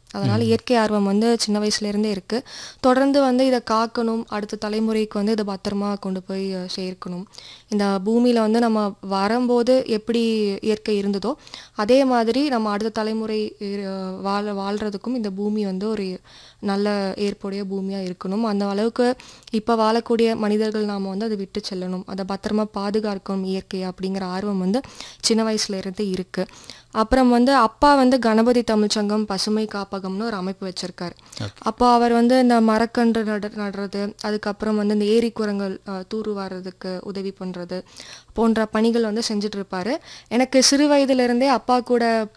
அதனால் இயற்கை ஆர்வம் வந்து சின்ன வயசுலேருந்தே இருக்குது. தொடர்ந்து வந்து இதை காக்கணும், அடுத்த தலைமுறைக்கு வந்து இதை பத்திரமா கொண்டு போய் சேர்க்கணும். இந்த பூமியில் வந்து நம்ம வரும்போது எப்படி இயற்கை இருந்ததோ அதே மாதிரி நம்ம அடுத்த தலைமுறை வாழ்கிறதுக்கும் இந்த பூமி வந்து ஒரு நல்ல ஏற்புடைய பூமியாக இருக்கணும். அந்த அளவுக்கு இப்போ வாழக்கூடிய மனிதர்கள் நாம் வந்து அதை விட்டு செல்லணும், அதை பத்திரமா பாதுகாக்கணும் இயற்கையை அப்படிங்கிற ஆர்வம் வந்து சின்ன வயசுலேருந்தே இருக்குது. அப்புறம் வந்து அப்பா வந்து கணபதி தமிழ்ச்சங்கம் பசுமை காப்பகம்னு ஒரு அமைப்பு வச்சுருக்காரு. அப்போ அவர் வந்து இந்த மரக்கன்று நடுறது, அதுக்கப்புறம் வந்து இந்த ஏரி குரங்கள் தூர் வாரதுக்கு உதவி பண்ணுறது போன்ற பணிகள் வந்து செஞ்சிட்ருப்பார். எனக்கு சிறு வயதுலேருந்தே அப்பா கூட